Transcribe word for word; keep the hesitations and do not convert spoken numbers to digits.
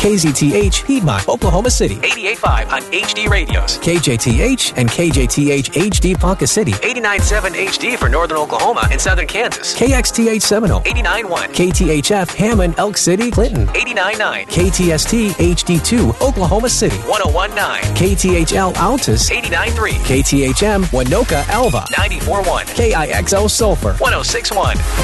K Z T H, Piedmont, Oklahoma City. eighty-eight point five on H D Radios. K J T H and K J T H H D Ponca City. eighty-nine point seven H D for northern Oklahoma and southern Kansas. K X T H Seminole. eighty-nine point one. K T H F Hammond, Elk City, Clinton. eighty-nine point nine. K T S T H D two, Oklahoma City. one oh one point nine. K T H L Altus. eighty-nine point three. K T H M Winoka, Alva. ninety-four point one. K I X O Sulphur. one oh six point one.